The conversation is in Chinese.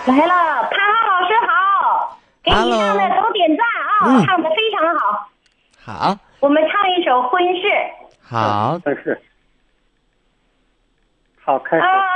来了，潘浩老师好，给你唱的都点赞啊，唱的非常好。 好， 我们唱一首《婚事》。 好， 婚事。好，开始。